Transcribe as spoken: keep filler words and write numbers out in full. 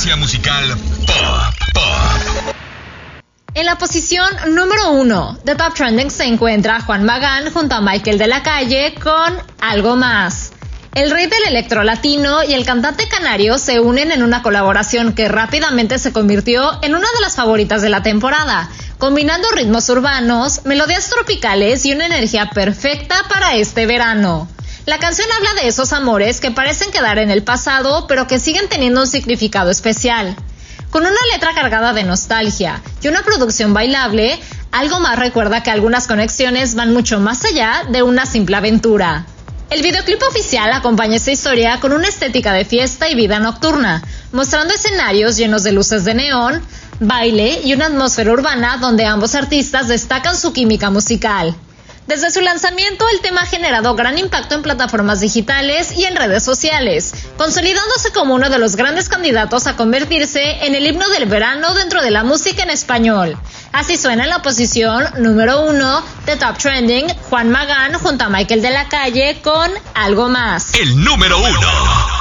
tendencia musical pop, pop. En la posición número uno de Top Trending se encuentra Juan Magán junto a Michael de la Calle con Algo Más. El rey del electro latino y el cantante canario se unen en una colaboración que rápidamente se convirtió en una de las favoritas de la temporada, combinando ritmos urbanos, melodías tropicales y una energía perfecta para este verano. La canción habla de esos amores que parecen quedar en el pasado, pero que siguen teniendo un significado especial. Con una letra cargada de nostalgia y una producción bailable, Algo Más recuerda que algunas conexiones van mucho más allá de una simple aventura. El videoclip oficial acompaña esta historia con una estética de fiesta y vida nocturna, mostrando escenarios llenos de luces de neón, baile y una atmósfera urbana donde ambos artistas destacan su química musical. Desde su lanzamiento, el tema ha generado gran impacto en plataformas digitales y en redes sociales, consolidándose como uno de los grandes candidatos a convertirse en el himno del verano dentro de la música en español. Así suena en la posición número uno de Top Trending, Juan Magán junto a Michael de la Calle con Algo Más. El número uno.